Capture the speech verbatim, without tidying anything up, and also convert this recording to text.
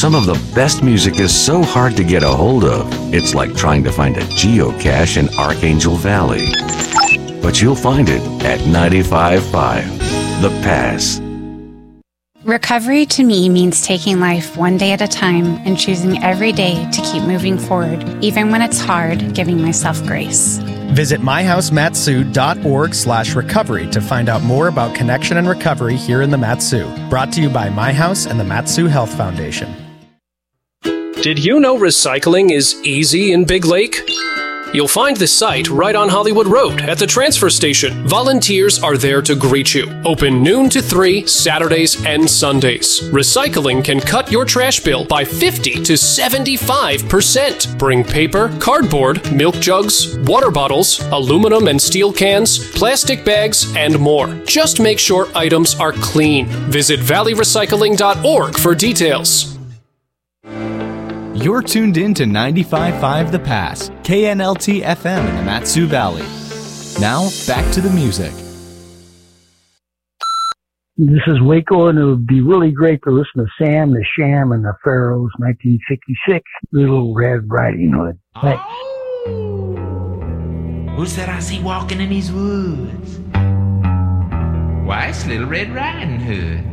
Some of the best music is so hard to get a hold of, it's like trying to find a geocache in Archangel Valley. But you'll find it at ninety-five point five The Pass. Recovery to me means taking life one day at a time and choosing every day to keep moving forward, even when it's hard, giving myself grace. Visit myhousematsu.org slash recovery to find out more about connection and recovery here in the Matsu. Brought to you by My House and the Matsu Health Foundation. Did you know recycling is easy in Big Lake? You'll find the site right on Hollywood Road at the transfer station. Volunteers are there to greet you. Open noon to three, Saturdays and Sundays. Recycling can cut your trash bill by fifty to seventy-five percent. Bring paper, cardboard, milk jugs, water bottles, aluminum and steel cans, plastic bags, and more. Just make sure items are clean. Visit valley recycling dot org for details. You're tuned in to ninety-five point five The Pass, K N L T F M in the Matsu Valley. Now, back to the music. This is Waco, and it would be really great to listen to Sam the Sham and the Pharaohs, nineteen sixty-six, Little Red Riding Hood. Thanks. Oh, who's that I see walking in these woods? Why, it's Little Red Riding Hood.